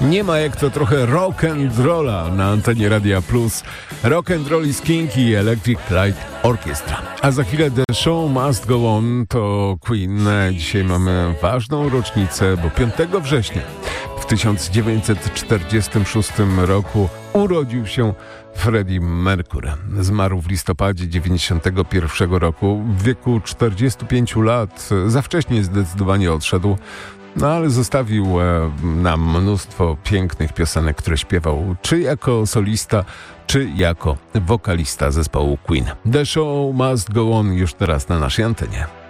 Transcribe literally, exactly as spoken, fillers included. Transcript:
Nie ma jak to trochę rock and rolla na antenie Radia Plus. Rock and roll is king i Electric Light Orchestra. A za chwilę The Show Must Go On to Queen. Dzisiaj mamy ważną rocznicę, bo piątego września w tysiąc dziewięćset czterdziestym szóstym roku urodził się Freddie Mercury. Zmarł w listopadzie dziewięćdziesiątego pierwszego roku w wieku czterdziestu pięciu lat. Za wcześnie zdecydowanie odszedł. No ale zostawił e, nam mnóstwo pięknych piosenek, które śpiewał czy jako solista, czy jako wokalista zespołu Queen. The Show Must Go On już teraz na naszej antenie.